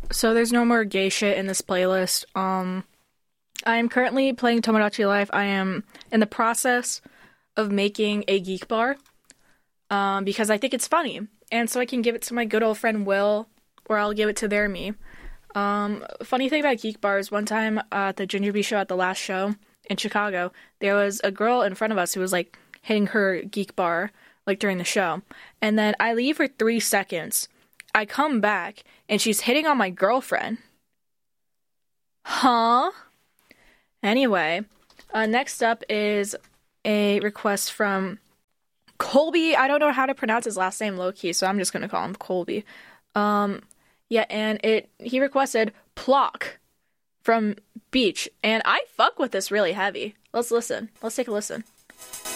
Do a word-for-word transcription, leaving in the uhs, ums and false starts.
So there's no more gay shit in this playlist. Um, I am currently playing Tomodachi Life. I am in the process of making a geek bar, um, because I think it's funny, and so I can give it to my good old friend Will, or I'll give it to their me. Um, funny thing about geek bars, one time uh, at the Ginger Bee show at the last show in Chicago, there was a girl in front of us who was like hitting her geek bar like during the show, and then I leave for three seconds. I come back, and she's hitting on my girlfriend. Huh? Anyway, uh, next up is a request from Colby. I don't know how to pronounce his last name low-key, so I'm just going to call him Colby. Um, yeah, and it he requested Plock from Beach, and I fuck with this really heavy. Let's listen. Let's take a listen.